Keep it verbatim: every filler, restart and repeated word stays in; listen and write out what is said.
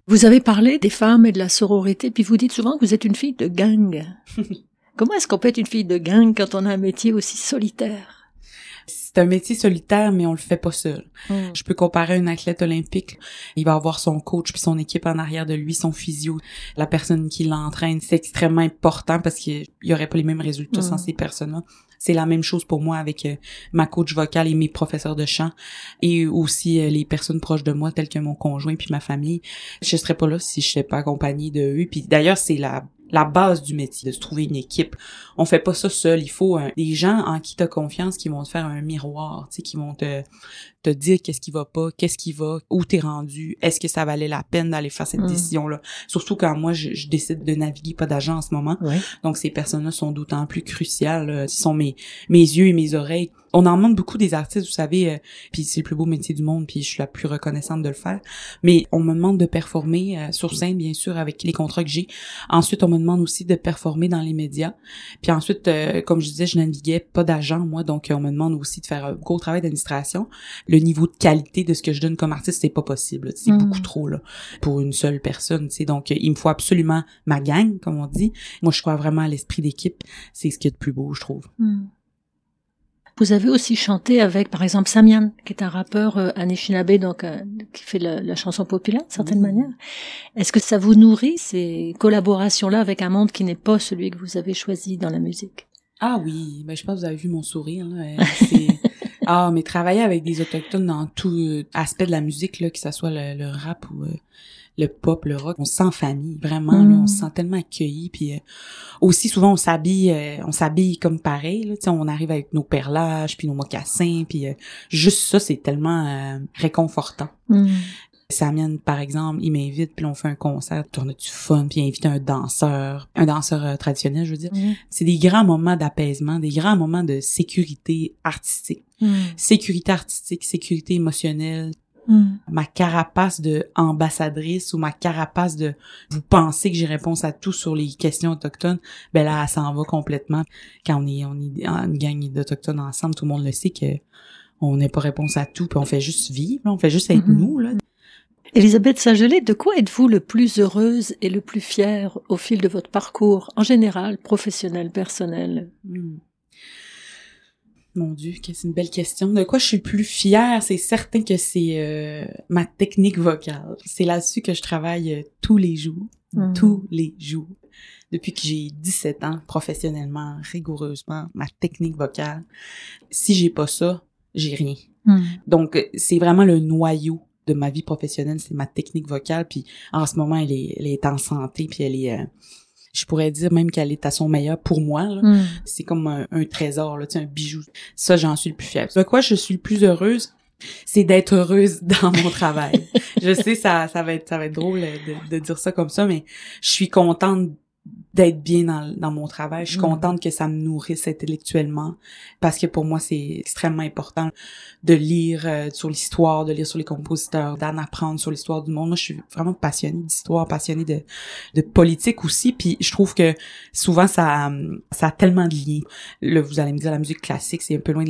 Vous avez parlé des femmes et de la sororité, puis vous dites souvent que vous êtes une fille de gang. Comment est-ce qu'on peut être une fille de gang quand on a un métier aussi solitaire? C'est un métier solitaire, mais on le fait pas seul. Mm. Je peux comparer un athlète olympique. Il va avoir son coach puis son équipe en arrière de lui, son physio, la personne qui l'entraîne. C'est extrêmement important parce qu'il y aurait pas les mêmes résultats mm. sans ces personnes-là. C'est la même chose pour moi avec euh, ma coach vocale et mes professeurs de chant et aussi euh, les personnes proches de moi telles que mon conjoint puis ma famille. Je serais pas là si je serais pas accompagnée de eux. Puis d'ailleurs, c'est la la base du métier, de se trouver une équipe. On fait pas ça seul. Il faut euh, des gens en qui t'as confiance qui vont te faire un miroir, tu sais, qui vont te te dire qu'est-ce qui va pas, qu'est-ce qui va, où t'es rendu, est-ce que ça valait la peine d'aller faire cette mmh. décision-là. Surtout quand moi, je, je décide de naviguer pas d'agent en ce moment. Oui. Donc, ces personnes-là sont d'autant plus cruciales. Euh, ce sont mes mes yeux et mes oreilles. On en demande beaucoup des artistes, vous savez, euh, puis c'est le plus beau métier du monde, puis je suis la plus reconnaissante de le faire. Mais on me demande de performer euh, sur scène, bien sûr, avec les contrats que j'ai. Ensuite, on me demande aussi de performer dans les médias. Puis ensuite, euh, comme je disais, je naviguais pas d'agent, moi, donc euh, on me demande aussi de faire un gros travail d'administration. Le niveau de qualité de ce que je donne comme artiste, c'est pas possible. C'est mmh. beaucoup trop là pour une seule personne. T'sais. Donc, euh, il me faut absolument ma gang, comme on dit. Moi, je crois vraiment à l'esprit d'équipe. C'est ce qui est de plus beau, je trouve. Mmh. Vous avez aussi chanté avec, par exemple, Samian, qui est un rappeur euh, anishinaabe, donc euh, qui fait la, la chanson populaire, d'une certaine mmh. manière. Est-ce que ça vous nourrit, ces collaborations-là, avec un monde qui n'est pas celui que vous avez choisi dans la musique? Ah oui, ben je pense que vous avez vu mon sourire. Là. C'est... ah, mais travailler avec des autochtones dans tout euh, aspect de la musique, là, que ça soit le, le rap ou... Euh, le pop, le rock, on se sent famille, vraiment, mmh. là, on se sent tellement accueilli, puis euh, aussi souvent on s'habille, euh, on s'habille comme pareil, là, tu sais, on arrive avec nos perlages, puis nos mocassins, puis euh, juste ça, c'est tellement euh, réconfortant. Mmh. Samian, par exemple, il m'invite, puis on fait un concert, on a du fun, puis il invite un danseur, un danseur euh, traditionnel, je veux dire. Mmh. C'est des grands moments d'apaisement, des grands moments de sécurité artistique. Mmh. Sécurité artistique, sécurité émotionnelle. Mm. Ma carapace de ambassadrice ou ma carapace de vous pensez que j'ai réponse à tout sur les questions autochtones, ben là, elle s'en va complètement. Quand on est, on est une gang d'autochtones ensemble, tout le monde le sait que on n'a pas réponse à tout, puis on fait juste vivre, on fait juste être mm-hmm. nous, là. Élisabeth Saint-Gelais, de quoi êtes-vous le plus heureuse et le plus fière au fil de votre parcours, en général, professionnel, personnel? Mm. Mon Dieu, c'est une belle question. De quoi je suis plus fière, c'est certain que c'est euh, ma technique vocale. C'est là-dessus que je travaille euh, tous les jours, mmh. tous les jours. Depuis que j'ai dix-sept ans, professionnellement, rigoureusement, ma technique vocale. Si j'ai pas ça, j'ai rien. Mmh. Donc, c'est vraiment le noyau de ma vie professionnelle, c'est ma technique vocale. Puis en ce moment, elle est, elle est en santé, puis elle est... Euh, je pourrais dire même qu'elle est à son meilleur pour moi. Là. Mm. C'est comme un, un trésor, là, tu sais, un bijou. Ça, j'en suis le plus fière. De quoi je suis le plus heureuse, c'est d'être heureuse dans mon travail. Je sais, ça, ça va être, ça va être drôle de, de dire ça comme ça, mais je suis contente d'être bien dans, dans mon travail. Je suis mmh. contente que ça me nourrisse intellectuellement parce que pour moi, c'est extrêmement important de lire euh, sur l'histoire, de lire sur les compositeurs, d'en apprendre sur l'histoire du monde. Moi, je suis vraiment passionnée d'histoire, passionnée de, de politique aussi. Puis je trouve que souvent, ça, ça a tellement de liens. Là, vous allez me dire, la musique classique, c'est un peu loin de